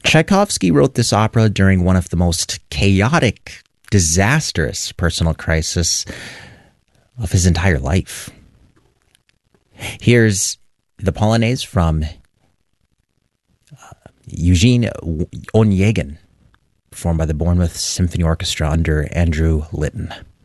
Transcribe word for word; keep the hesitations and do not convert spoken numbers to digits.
Tchaikovsky wrote this opera during one of the most chaotic, disastrous personal crises of his entire life. Here's the Polonaise from uh, Eugene Onegin, performed by the Bournemouth Symphony Orchestra under Andrew Litton.